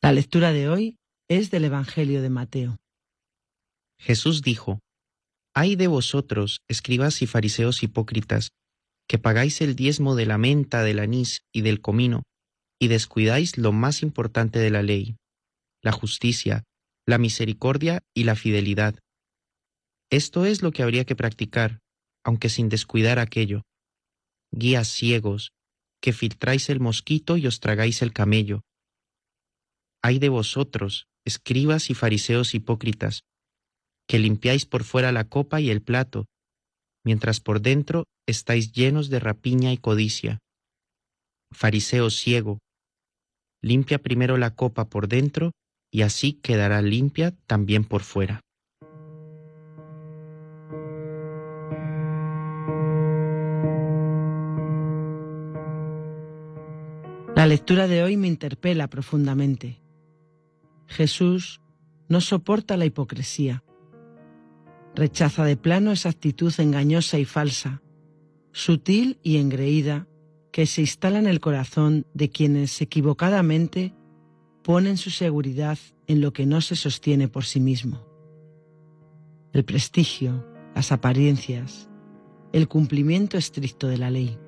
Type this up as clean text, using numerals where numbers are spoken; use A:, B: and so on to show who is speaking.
A: La lectura de hoy es del Evangelio de Mateo.
B: Jesús dijo: «Ay de vosotros, escribas y fariseos hipócritas, que pagáis el diezmo de la menta, del anís y del comino, y descuidáis lo más importante de la ley, la justicia, la misericordia y la fidelidad. Esto es lo que habría que practicar, aunque sin descuidar aquello. Guías ciegos, que filtráis el mosquito y os tragáis el camello. Ay de vosotros, escribas y fariseos hipócritas, que limpiáis por fuera la copa y el plato, mientras por dentro estáis llenos de rapiña y codicia. Fariseo ciego, limpia primero la copa por dentro, y así quedará limpia también por fuera».
A: La lectura de hoy me interpela profundamente. Jesús no soporta la hipocresía. Rechaza de plano esa actitud engañosa y falsa, sutil y engreída, que se instala en el corazón de quienes equivocadamente ponen su seguridad en lo que no se sostiene por sí mismo. El prestigio, las apariencias, el cumplimiento estricto de la ley.